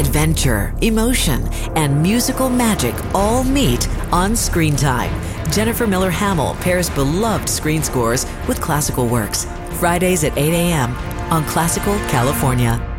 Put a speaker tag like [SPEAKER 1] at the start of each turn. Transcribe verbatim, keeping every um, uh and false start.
[SPEAKER 1] Adventure, emotion, and musical magic all meet on Screen Time. Jennifer Miller Hamill pairs beloved screen scores with classical works. Fridays at eight a.m. on Classical California.